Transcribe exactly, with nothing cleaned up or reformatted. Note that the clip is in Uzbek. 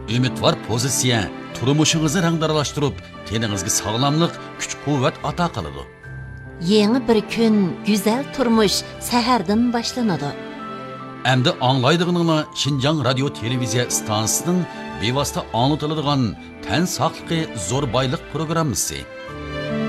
Umidvor pozitsiya turmushingizni rangdaralashtirib, teningizga sog'lomlik, kuch-quvvat ato qiladi. Yeni bir kun, güzel turmush sahardan boshlanadi. Endi anglaydig'ininglar Xinjiang radio televiziya stansiyasining bevosita anlatiladigan tan saqligi zo'r boylik programmasi.